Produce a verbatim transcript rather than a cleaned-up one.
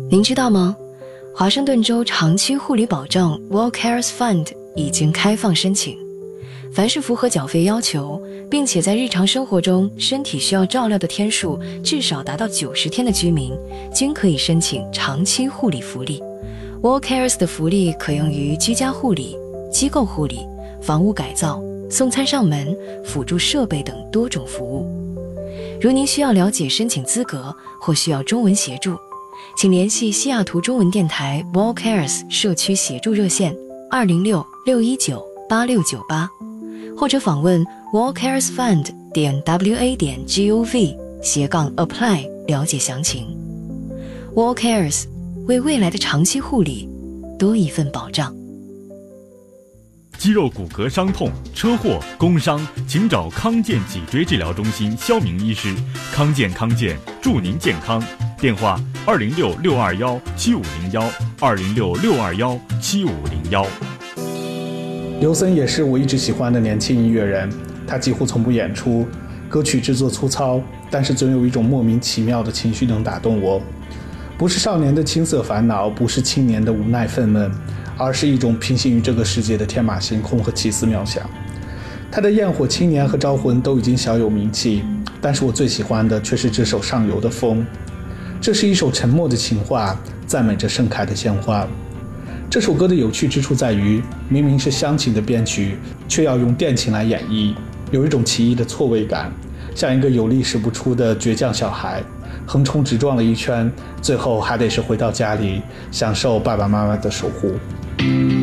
您知道吗？华盛顿州长期护理保障 WellCares Fund 已经开放申请，凡是符合缴费要求，并且在日常生活中身体需要照料的天数至少达到九十天的居民，均可以申请长期护理福利。WellCares 的福利可用于居家护理、机构护理、房屋改造、送餐上门、辅助设备等多种服务。如您需要了解申请资格或需要中文协助，请联系西雅图中文电台 WellCares 社区协助热线二零六六一九八六九八，或者访问 wellcaresfund 点 wa 点 gov 斜杠 apply 了解详情。WellCares 为未来的长期护理多一份保障。 肌肉骨骼伤痛、车祸、工伤，请找康健脊椎治疗中心肖明医师。康健康健，祝您健康。电话二零六六二幺七五零幺二零六六二幺七五零幺。 刘森也是我一直喜欢的年轻音乐人，他几乎从不演出，歌曲制作粗糙，但是总有一种莫名其妙的情绪能打动我。不是少年的青涩烦恼，不是青年的无奈愤懑，而是一种平行于这个世界的天马行空和奇思妙想。他的《焰火青年》和《招魂》都已经小有名气，但是我最喜欢的却是这首《上游的风》。这是一首沉默的情话，赞美着盛开的鲜花。这首歌的有趣之处在于，明明是乡情的编曲，却要用电琴来演绎，有一种奇异的错位感，像一个有力使不出的倔强小孩，横冲直撞了一圈，最后还得是回到家里，享受爸爸妈妈的守护。